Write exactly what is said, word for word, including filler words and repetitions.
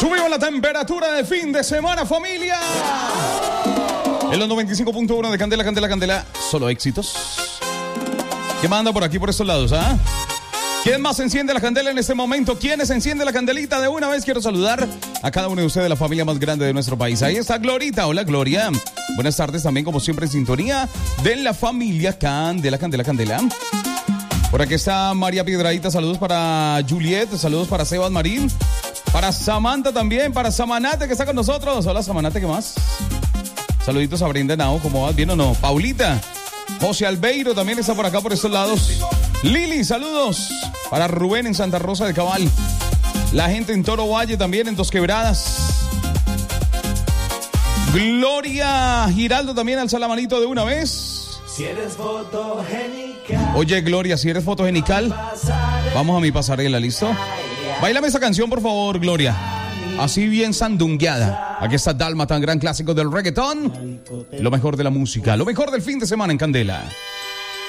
Subimos la temperatura de fin de semana, familia. En los noventa y cinco punto uno de Candela, Candela, Candela. Solo éxitos. ¿Qué manda por aquí, por estos lados, ah? ¿Quién más enciende la candela en este momento? ¿Quiénes enciende la candelita? De una vez quiero saludar a cada uno de ustedes de la familia más grande de nuestro país. Ahí está Glorita. Hola, Gloria. Buenas tardes también, como siempre, en sintonía de la familia Candela, Candela, Candela. Por aquí está María Piedradita. Saludos para Juliet. Saludos para Sebas Marín. Para Samantha también. Para Samanate, que está con nosotros. Hola, Samanate, ¿qué más? Saluditos a Brenda Nao. ¿Cómo vas? ¿Bien o no? Paulita. José Albeiro también está por acá, por estos lados. Lili, saludos. Para Rubén en Santa Rosa de Cabal. La gente en Toro Valle también, en Dos Quebradas. Gloria Giraldo también, alza la manito de una vez. Si eres fotogénica. Oye, Gloria, si eres fotogenical, vamos a mi pasarela, ¿listo? Báilame esa canción, por favor, Gloria. Así bien sandungueada. Aquí está Dalma, tan gran clásico del reggaetón. Lo mejor de la música, lo mejor del fin de semana en Candela.